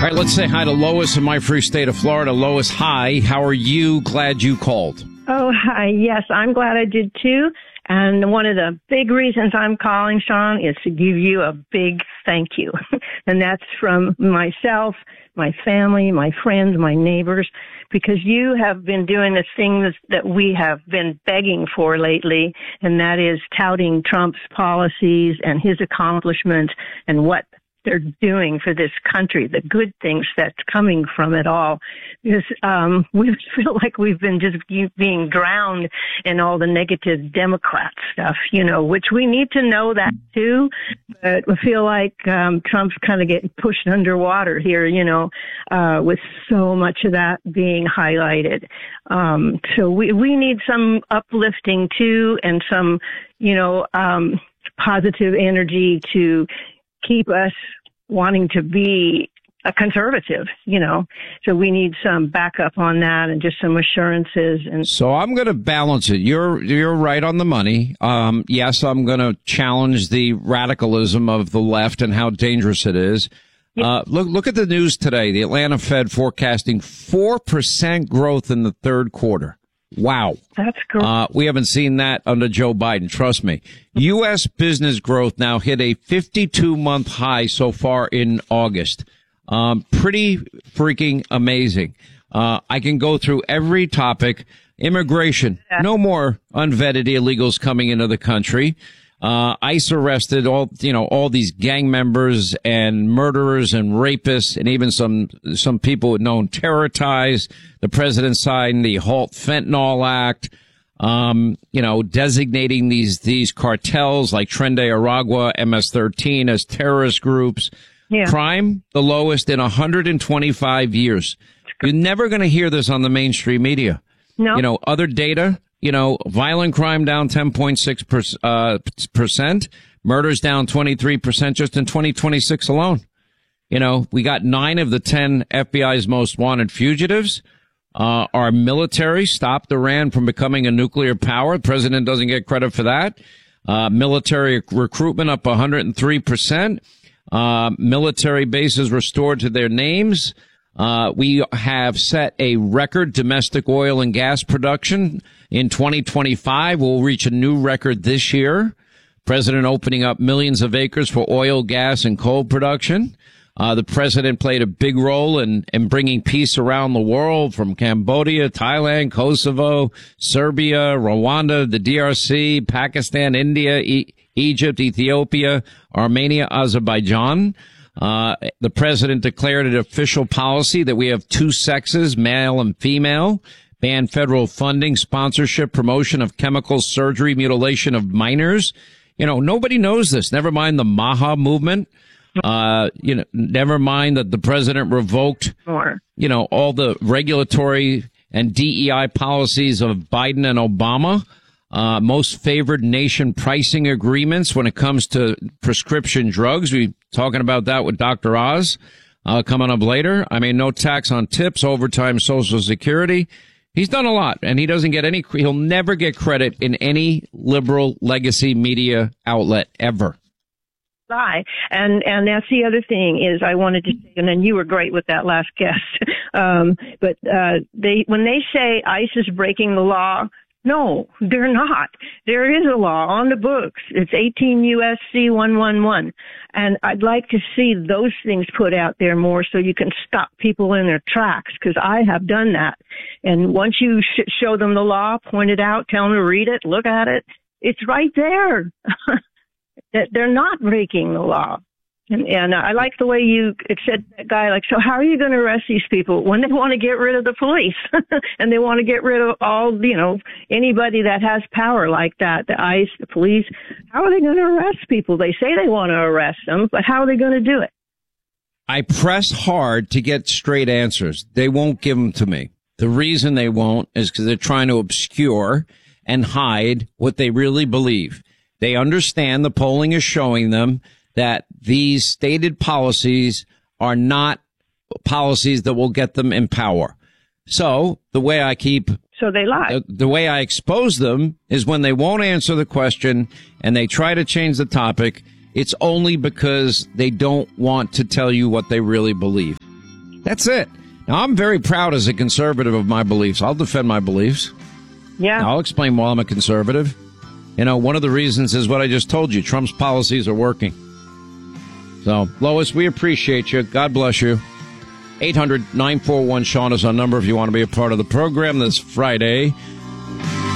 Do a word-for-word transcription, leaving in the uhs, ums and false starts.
All right, let's say hi to Lois in my free state of Florida. Lois, hi. How are you? Glad you called. Oh, hi. Yes, I'm glad I did too. And one of the big reasons I'm calling, Sean, is to give you a big thank you. And that's from myself, my family, my friends, my neighbors, because you have been doing the things that we have been begging for lately, and that is touting Trump's policies and his accomplishments and what they're doing for this country, the good things that's coming from it all. Because um, we feel like we've been just being drowned in all the negative Democrat stuff, you know, which we need to know that too. But we feel like um, Trump's kind of getting pushed underwater here, you know, uh, with so much of that being highlighted. Um, so we, we need some uplifting too, and some, you know, um, positive energy to keep us wanting to be a conservative, you know. So we need some backup on that and just some assurances. And so I'm going to balance it. You're you're right on the money. Um, yes, I'm going to challenge the radicalism of the left and how dangerous it is. Yep. Uh, look look at the news today. The Atlanta Fed forecasting four percent growth in the third quarter. Wow. That's great. Uh, we haven't seen that under Joe Biden. Trust me. U S business growth now hit a fifty-two month high so far in August. Um, pretty freaking amazing. Uh, I can go through every topic. Immigration. No more unvetted illegals coming into the country. Uh, ICE arrested all, you know, all these gang members and murderers and rapists and even some, some people with known terror ties. The president signed the Halt Fentanyl Act, um, you know, designating these, these cartels like Tren de Aragua, M S thirteen as terrorist groups. Yeah. Crime, the lowest in one hundred twenty-five years. You're never going to hear this on the mainstream media. No. You know, other data. You know, violent crime down ten point six percent, murders down twenty-three percent just in twenty twenty-six alone. You know, we got nine of the ten F B I's most wanted fugitives. Uh, our military stopped Iran from becoming a nuclear power. The president doesn't get credit for that. Uh, military recruitment up one hundred three percent. Uh, military bases restored to their names. Uh, we have set a record domestic oil and gas production in twenty twenty-five. We'll reach a new record this year. President opening up millions of acres for oil, gas, and coal production. Uh, the president played a big role in, in bringing peace around the world, from Cambodia, Thailand, Kosovo, Serbia, Rwanda, the D R C, Pakistan, India, e- Egypt, Ethiopia, Armenia, Azerbaijan. Uh, the president declared an official policy that we have two sexes, male and female, ban federal funding, sponsorship, promotion of chemical surgery, mutilation of minors. You know, nobody knows this. Never mind the Maha movement. Uh, you know, never mind that the president revoked, you know, all the regulatory and D E I policies of Biden and Obama. Uh, most favored nation pricing agreements when it comes to prescription drugs. We're talking about that with Doctor Oz, uh, coming up later. I mean, no tax on tips, overtime, Social Security. He's done a lot, and he doesn't get any, he'll never get credit in any liberal legacy media outlet ever. And and that's the other thing is I wanted to say, and then you were great with that last guest. um, but uh, they when they say ICE is breaking the law, no, they're not. There is a law on the books. It's eighteen U S C one eleven. And I'd like to see those things put out there more so you can stop people in their tracks, because I have done that. And once you sh- show them the law, point it out, tell them to read it, look at it, it's right there. That they're not breaking the law. And, and I like the way you said that guy, like, so how are you going to arrest these people when they want to get rid of the police and they want to get rid of all, you know, anybody that has power like that, the ICE, the police? How are they going to arrest people? They say they want to arrest them, but how are they going to do it? I press hard to get straight answers. They won't give them to me. The reason they won't is because they're trying to obscure and hide what they really believe. They understand the polling is showing them that these stated policies are not policies that will get them in power. So the way I keep, so they lie. The, the way I expose them is when they won't answer the question and they try to change the topic. It's only because they don't want to tell you what they really believe. That's it. Now, I'm very proud as a conservative of my beliefs. I'll defend my beliefs. Yeah. I'll explain why I'm a conservative. You know, one of the reasons is what I just told you. Trump's policies are working. So, Lois, we appreciate you. God bless you. eight hundred nine four one Sean is our number if you want to be a part of the program this Friday.